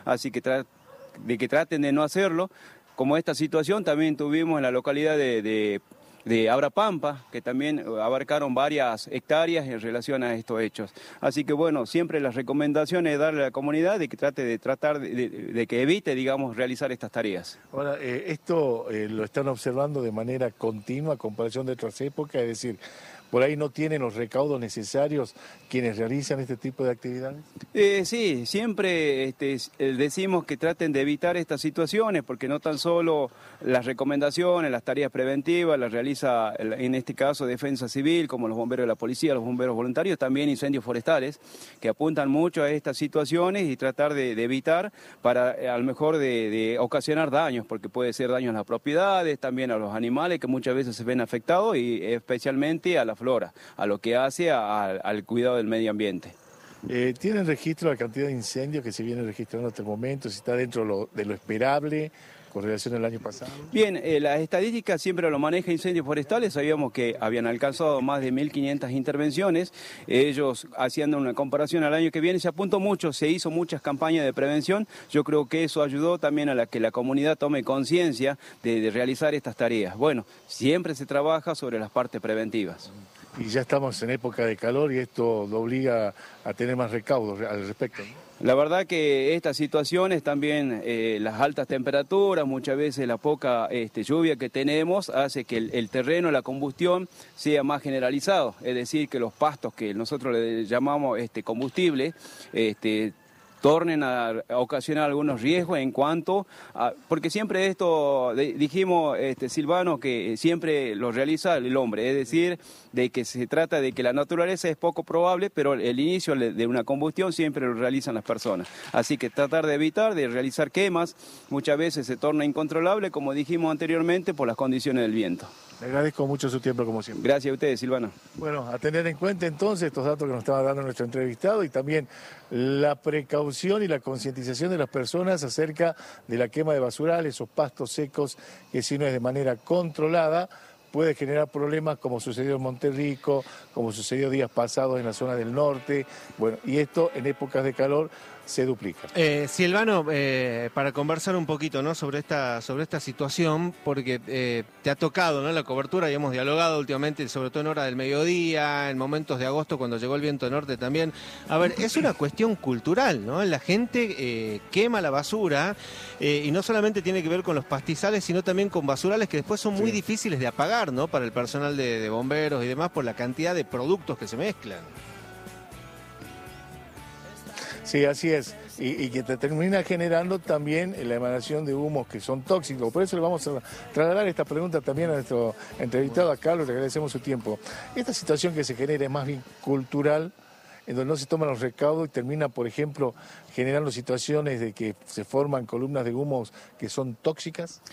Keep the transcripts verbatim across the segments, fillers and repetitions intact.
así que tra- de que traten de no hacerlo. Como esta situación también tuvimos en la localidad de, de, de Abrapampa, que también abarcaron varias hectáreas en relación a estos hechos. Así que bueno, siempre las recomendaciones es darle a la comunidad de que trate de tratar de, de, de que evite, digamos, realizar estas tareas. Ahora, eh, esto eh, lo están observando de manera continua a comparación de otras épocas, es decir, por ahí no tienen los recaudos necesarios quienes realizan este tipo de actividades. Eh, sí, siempre este, decimos que traten de evitar estas situaciones, porque no tan solo las recomendaciones, las tareas preventivas las realiza en este caso Defensa Civil, como los bomberos de la policía, los bomberos voluntarios, también incendios forestales, que apuntan mucho a estas situaciones y tratar de, de evitar para a lo mejor de, de ocasionar daños, porque puede ser daños a las propiedades, también a los animales que muchas veces se ven afectados y especialmente a la flora, a lo que hace a, a, al cuidado del medio ambiente. Eh, ¿Tienen registro de la cantidad de incendios que se vienen registrando hasta el momento? ¿Si está dentro de lo, de lo esperable con relación al año pasado? Bien, eh, las estadísticas siempre lo maneja Incendios Forestales. Sabíamos que habían alcanzado más de mil quinientas intervenciones. Ellos, haciendo una comparación al año que viene, se apuntó mucho, se hizo muchas campañas de prevención. Yo creo que eso ayudó también a la que la comunidad tome conciencia de, de realizar estas tareas. Bueno, siempre se trabaja sobre las partes preventivas. Y ya estamos en época de calor y esto lo obliga a tener más recaudos al respecto, ¿no? La verdad que estas situaciones también, eh, las altas temperaturas, muchas veces la poca este, lluvia que tenemos hace que el, el terreno, la combustión sea más generalizado, es decir, que los pastos que nosotros le llamamos este, combustible, este, tornen a ocasionar algunos riesgos en cuanto a, porque siempre esto, de, dijimos este, Silvano, que siempre lo realiza el hombre, es decir, de que se trata de que la naturaleza es poco probable, pero el inicio de una combustión siempre lo realizan las personas. Así que tratar de evitar, de realizar quemas, muchas veces se torna incontrolable, como dijimos anteriormente, por las condiciones del viento. Le agradezco mucho su tiempo, como siempre. Gracias a ustedes, Silvano. Bueno, a tener en cuenta entonces estos datos que nos estaba dando nuestro entrevistado y también la precaución y la concientización de las personas acerca de la quema de basurales o pastos secos, que si no es de manera controlada, puede generar problemas como sucedió en Monterrico, como sucedió días pasados en la zona del norte. Bueno, y esto en épocas de calor se duplica. Eh, Silvano, eh, para conversar un poquito, ¿no?, sobre esta sobre esta situación, porque eh, te ha tocado, ¿no?, la cobertura y hemos dialogado últimamente, sobre todo en hora del mediodía, en momentos de agosto cuando llegó el viento norte también. A ver, es una cuestión cultural, ¿no? La gente eh, quema la basura eh, y no solamente tiene que ver con los pastizales, sino también con basurales que después son muy sí. difíciles de apagar, ¿no?, para el personal de, de bomberos y demás, por la cantidad de productos que se mezclan. Sí, así es, y, y que te termina generando también la emanación de humos que son tóxicos. Por eso le vamos a trasladar esta pregunta también a nuestro entrevistado, a Carlos, le agradecemos su tiempo. Esta situación que se genera es más bien cultural, en donde no se toman los recaudos y termina, por ejemplo, generando situaciones de que se forman columnas de humos que son tóxicas.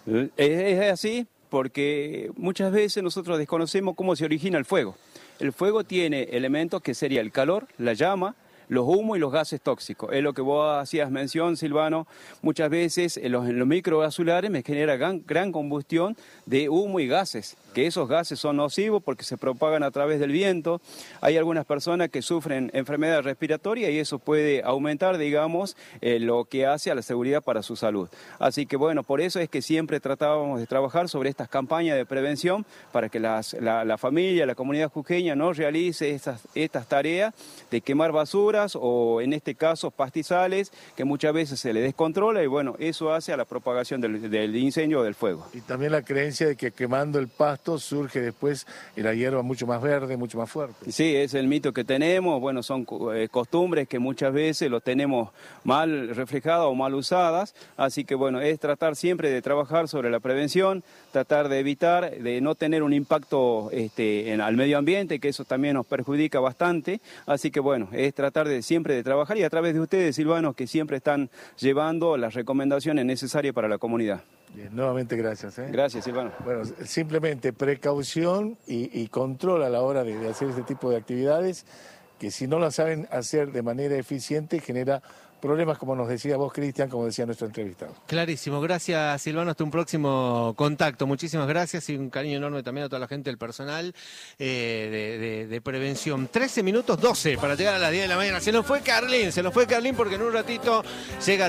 Es así, porque muchas veces nosotros desconocemos cómo se origina el fuego. El fuego tiene elementos que sería el calor, la llama, los humos y los gases tóxicos. Es lo que vos hacías mención, Silvano, muchas veces en los, en los microvasulares me genera gran, gran combustión de humo y gases, que esos gases son nocivos porque se propagan a través del viento. Hay algunas personas que sufren enfermedad respiratoria y eso puede aumentar, digamos, eh, lo que hace a la seguridad para su salud. Así que bueno, por eso es que siempre tratábamos de trabajar sobre estas campañas de prevención para que las, la, la familia, la comunidad jujeña no realice estas, estas tareas de quemar basura o en este caso pastizales, que muchas veces se le descontrola y bueno, eso hace a la propagación del, del incendio o del fuego. Y también la creencia de que quemando el pasto surge después la hierba mucho más verde, mucho más fuerte. Sí, es el mito que tenemos, bueno, son eh, costumbres que muchas veces los tenemos mal reflejadas o mal usadas, así que bueno, es tratar siempre de trabajar sobre la prevención, tratar de evitar, de no tener un impacto este, en, al medio ambiente, que eso también nos perjudica bastante, así que bueno, es tratar de siempre de trabajar y a través de ustedes, Silvanos, que siempre están llevando las recomendaciones necesarias para la comunidad. Bien, nuevamente gracias. ¿eh? Gracias, Silvano. Bueno, simplemente precaución y, y control a la hora de, de hacer este tipo de actividades, que si no las saben hacer de manera eficiente genera problemas, como nos decía vos, Cristian, como decía nuestro entrevistado. Clarísimo, gracias, Silvano, hasta un próximo contacto. Muchísimas gracias y un cariño enorme también a toda la gente del personal eh, de, de, de prevención. trece minutos doce para llegar a las diez de la mañana. Se nos fue Carlín, se nos fue Carlín porque en un ratito llega